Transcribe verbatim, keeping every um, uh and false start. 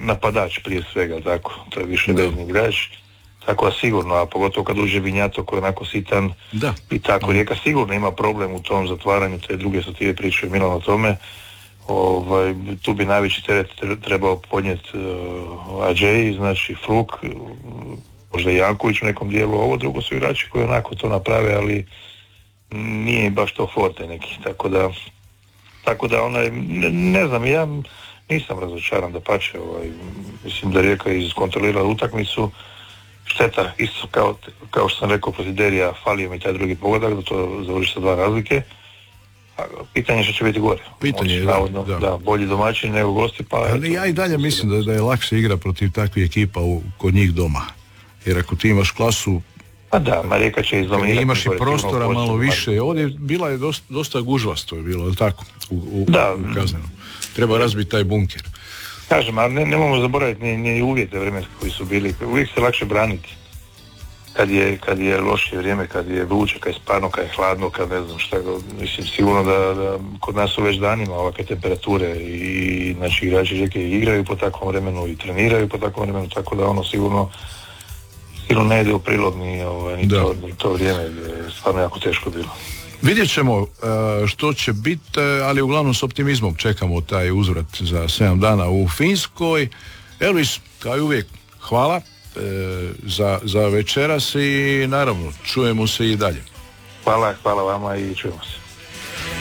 napadač prije svega, tako, to je više Da. vezni igrač, tako da sigurno, a pogotovo kad uđe Vinjato koji je onako sitan Da. i tako, Rijeka sigurno ima problem u tom zatvaranju, te druge stativi pričaju Milan o tome, ovaj, tu bi najveći teret trebao podnijeti uh, Adžeji, znači Fruk, možda i Janković u nekom dijelu, ovo drugo su igrači koji onako to naprave, ali nije baš to forte neki, tako da tako da onaj, ne, ne znam, ja nisam razočaran, da pače, ovaj, mislim da Rijeka je iskontrolirala utakmicu, šteta, isto kao, kao što sam rekao protiv Derija, falio mi taj drugi pogodak, da to završi sa dva razlike, a pitanje što će biti gore. Pitanje je, navodno, da, da. da, bolji domaćin nego gosti, pa... Ali eto, ja i dalje mislim da, da je lakše igra protiv takvih ekipa u, kod njih doma. Jer ako ti imaš klasu, pa da, Rijeka će izdominirati. imaš i prostora malo postoju, više. Ovdje bila je dosta, dosta gužvasto je bilo, je tako? U, u, da. u Kazanu. Treba razbiti taj bunker. Kažem, ali ne, nemojmo zaboraviti ni, ni uvjete vremenske koji su bili. Uvijek se lakše braniti. Kad je, kad je lošije vrijeme, kad je vruće, kad je sparno, kad je hladno, kad ne znam šta. Mislim, sigurno da, da kod nas su već danima ovakve temperature i znači igrači Rijeke igraju po takvom vremenu i treniraju po takvom vremenu, tako da ono sigurno sigurno ne ide u prilog ni, ovaj, ni, to, ni to vrijeme je stvarno jako teško bilo. Vidjet ćemo uh, što će biti, uh, ali uglavnom s optimizmom čekamo taj uzvrat za sedam dana u Finskoj. Elvis, kao i uvijek, hvala uh, za, za večeras i naravno čujemo se i dalje. Hvala, hvala vama i čujemo se.